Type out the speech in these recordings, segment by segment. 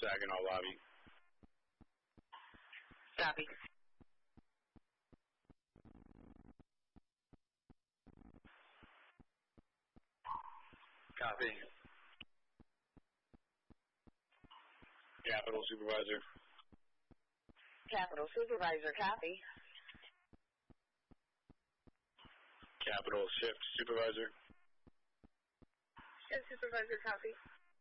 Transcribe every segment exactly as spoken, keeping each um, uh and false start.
Saginaw lobby. Copy. Copy. Capital Supervisor. Capital Supervisor, copy. Capital Shift Supervisor. Shift Supervisor, copy.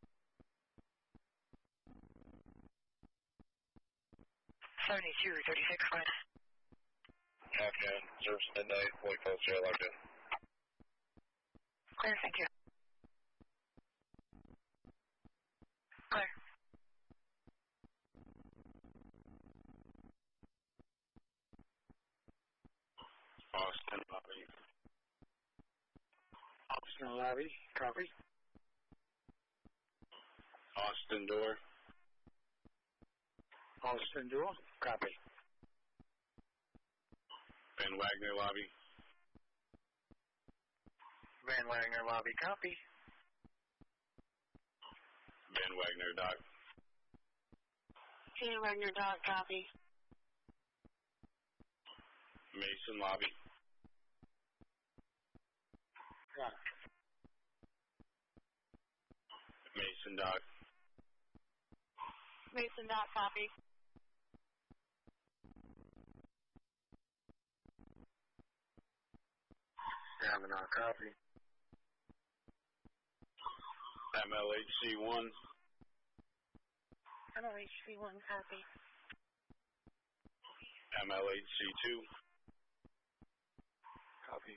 seventy-two thirty-six, right. Afghan, service midnight, White Falls Jail, locked in. Clear, thank you. Clear. Austin lobby. Austin lobby, copy. Austin door. Austin door, copy. Van Wagner lobby. Van Wagner lobby, copy. Van Wagner dock. Van Wagner dock, copy. Mason lobby. Dock. Mason dock. Mason dock, copy. Kavanaugh, copy. M L H C one. M L H C one, copy. M L H C two. Copy.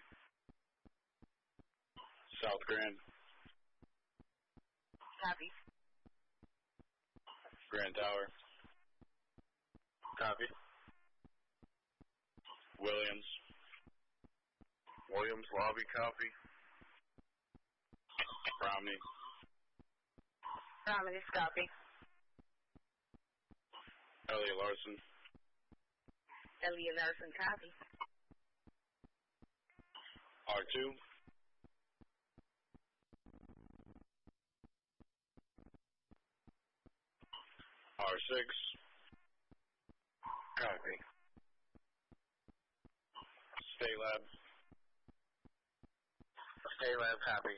South Grand. Copy. Grand Tower. Copy. Williams. Williams lobby, copy. Romney. Prominence, copy. Elliot Larson. Elliot Larson, copy. R two. R six. Copy. State Lab. State Lab, copy.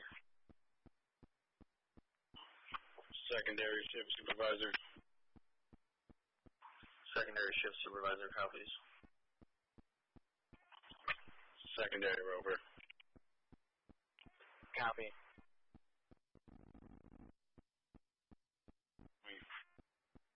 Secondary Shift Supervisor. Secondary Shift Supervisor, copies. Secondary Rover. Copy.